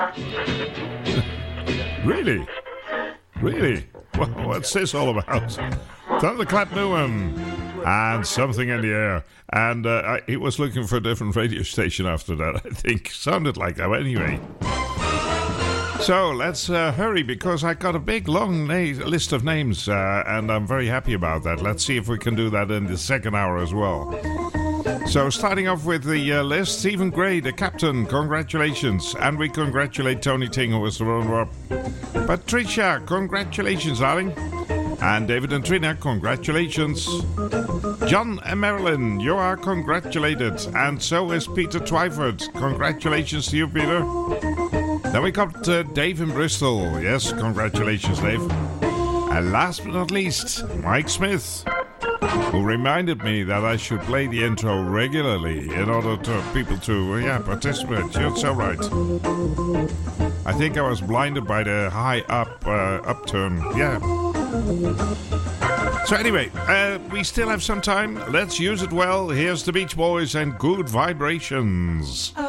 Really? Really? Well, what's this all about? Thunderclap Newman and Something in the Air. And he was looking for a different radio station after that, I think. Sounded like that anyway. So let's hurry, because I got a big long list of names, and I'm very happy about that. Let's see if we can do that in the second hour as well. So starting off with the list, Stephen Gray, the captain, congratulations. And we congratulate Tony Ting, who was the runner-up. Patricia, congratulations, darling. And David and Trina, congratulations. John and Marilyn, you are congratulated. And so is Peter Twyford. Congratulations to you, Peter. Then we got Dave in Bristol. Yes, congratulations, Dave. And last but not least, Mike Smith, who reminded me that I should play the intro regularly in order to people to participate. You're so right. I think I was blinded by the high upturn. Yeah. So anyway, we still have some time. Let's use it well. Here's the Beach Boys and Good Vibrations.